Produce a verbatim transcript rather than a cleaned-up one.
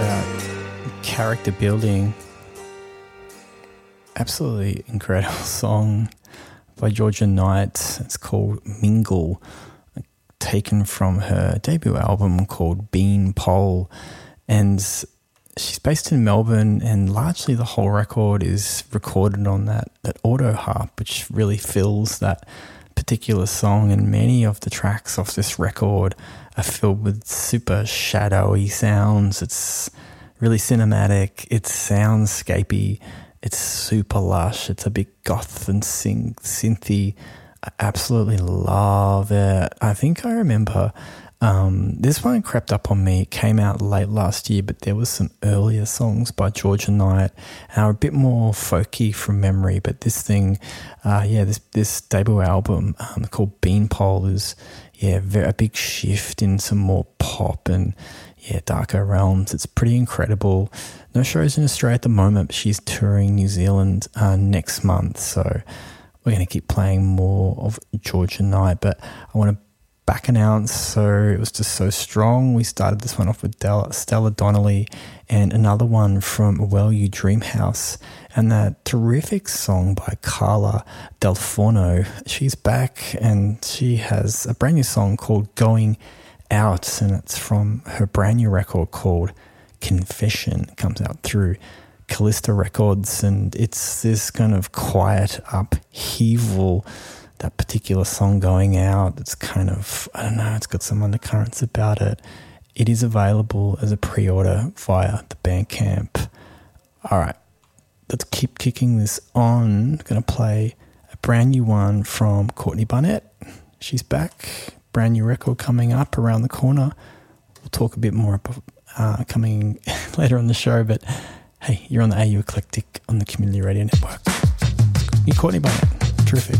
about character building. Absolutely incredible song by Georgia Knight. It's called Mingle, taken from her debut album called Beanpole. And she's based in Melbourne, and largely the whole record is recorded on that, that auto harp, which really fills that particular song. And many of the tracks off this record are filled with super shadowy sounds. It's really cinematic. It's soundscapey. It's super lush. It's a bit goth and sing synthy. I absolutely love it. I think I remember um, this one crept up on me. It came out late last year, but there was some earlier songs by Georgia Knight and are a bit more folky from memory. But this thing, uh, yeah, this this debut album um, called Beanpole is yeah very, a big shift in some more pop and yeah darker realms. It's pretty incredible. No shows in Australia at the moment, but she's touring New Zealand uh, next month, so we're going to keep playing more of Georgia Knight. But I want to back announce, so it was just so strong. We started this one off with Del- Stella Donnelly and another one from Well You Dream House, and that terrific song by Carla Del Forno. She's back and she has a brand new song called Going Out, and it's from her brand new record called Confession. It comes out through Callista Records, and it's this kind of quiet upheaval, that particular song Going Out. It's kind of, I don't know, it's got some undercurrents about it. It is available as a pre-order via the Bandcamp. All right, let's keep kicking this on. I'm going to play a brand new one from Courtney Barnett. She's back. Brand new record coming up around the corner. We'll talk a bit more about uh, coming later on the show, but hey, you're on the A U Eclectic on the Community Radio Network. You're Courtney Barnett. Terrific.